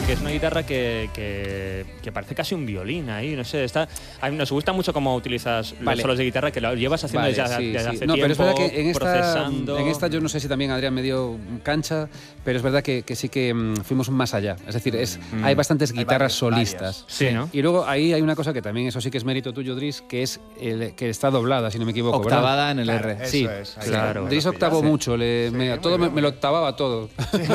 porque es una guitarra que parece casi un violín ahí, no sé, a mí nos gusta mucho cómo utilizas los solos de guitarra, que lo llevas haciendo desde hace tiempo, no, pero es verdad que procesando. En esta yo no sé si también Adrián me dio cancha, pero es verdad que sí que fuimos más allá. Es decir, hay bastantes guitarras solistas. Sí, ¿no? Y luego ahí hay una cosa que también, eso sí que es mérito tuyo, Dries, que es que está doblada, si no me equivoco, octavada ¿verdad? en el R. Sí, claro. Dries octavó mucho, me lo octavaba todo.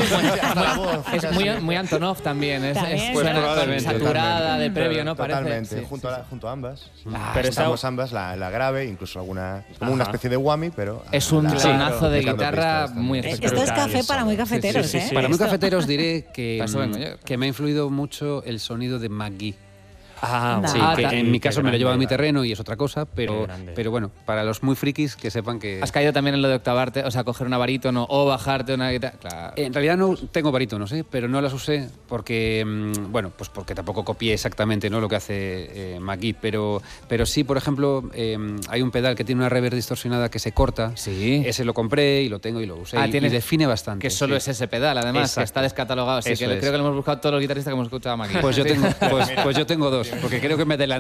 Es muy Antonov también, También. saturada de previo, ¿no? Totalmente, Parece. junto a ambas. Pero estamos ambas, la grave, incluso alguna, como una especie de whammy, pero... Es un tonazo de aplicando guitarra pistas muy también. espectacular. Esto es café para muy cafeteros, Sí, sí, sí. Para muy Esto. cafeteros diré que Para eso vengo yo. que me ha influido mucho el sonido de McGee. Anda. Sí, Ah, que ta- en mi caso me lo llevo a mi grande. terreno y es otra cosa, pero grande. bueno, para los muy frikis que sepan que... Has caído también en lo de octavarte, o sea, coger una barítono o bajarte una guitarra. Claro. En realidad no tengo barítonos, pero no las usé porque, pues porque tampoco copié exactamente, ¿no?, lo que hace McGee, pero sí, por ejemplo, hay un pedal que tiene una reverb distorsionada que se corta. Sí. Ese lo compré y lo tengo y lo usé y define bastante. Que solo sí. es ese pedal, además, Exacto. que está descatalogado. Así Eso que es. creo que lo hemos buscado todos los guitarristas que hemos escuchado a Maggie. Pues yo tengo, pues yo tengo dos, porque creo que me adelanté.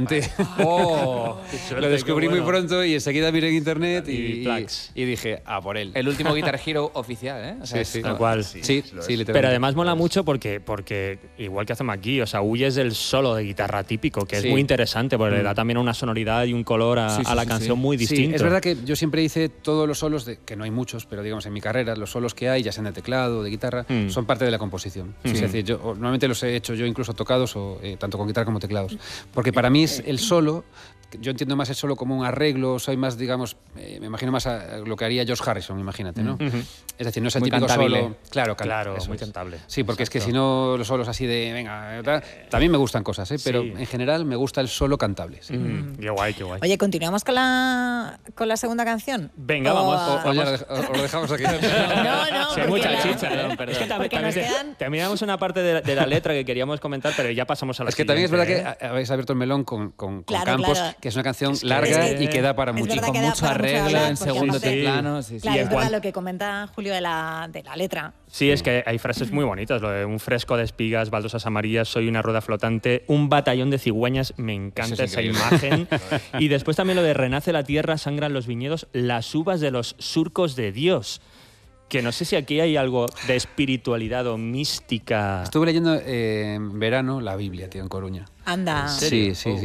Lo descubrí muy pronto y enseguida miré en internet y dije, por él. El último Guitar Hero oficial, ¿eh? O sea, Sí, sí. Tal cual. Sí, lo es. literalmente. Pero además mola mucho porque igual que hacemos aquí, o sea, huyes del solo de guitarra típico, que es Sí. muy interesante, porque le da también una sonoridad y un color a la canción muy distinto. Sí, es verdad que yo siempre hice todos los solos, que no hay muchos, pero digamos en mi carrera, los solos que hay, ya sean de teclado, de guitarra, son parte de la composición. Es decir, yo normalmente los he hecho yo incluso tocados, tanto con guitarra como teclados. Porque para mí es el solo, yo entiendo más el solo como un arreglo, soy más, digamos, me imagino más a lo que haría George Harrison, imagínate, ¿no? Es decir, no es el Muy típico cantable. solo. Claro, eso muy es. cantable. Sí, porque es que si no, los solos así de, venga, tal, también me gustan cosas, pero Sí. en general me gusta el solo cantable. Sí. Qué guay, qué guay. Oye, ¿continuamos con la segunda canción? Venga, O- vamos. O ya lo dejamos aquí. No, Sí, hay porque mucha la- chicha, ¿no? Perdón. Es que Porque nos quedan- terminamos una parte de la letra que queríamos comentar, pero ya pasamos a la Es que también es verdad siguiente, que habéis abierto el melón con Claro, Campos, claro. que es una canción que- larga es que- y que da para es muchísimo. verdad Con que da mucho para mucho arreglo hablar, en porque segundo aparte- teclano. Sí, sí. Claro, Y en es verdad cuan- lo que comenta Julio de la letra. Sí, es que hay frases muy bonitas, lo de un fresco de espigas, baldosas amarillas, soy una rueda flotante, un batallón de cigüeñas, me encanta Eso es esa imagen. Y después también lo de renace la tierra, sangran los viñedos, las uvas de los surcos de Dios. Que no sé si aquí hay algo de espiritualidad o mística. Estuve leyendo en verano la Biblia, tío, en Coruña. Anda. Sí, sí.